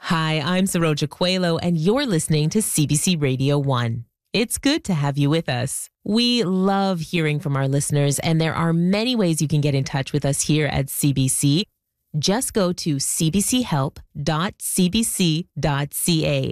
Hi, I'm Saroja Coelho, and you're listening to CBC Radio 1. It's good to have you with us. We love hearing from our listeners, and there are many ways you can get in touch with us here at CBC. Just go to cbchelp.cbc.ca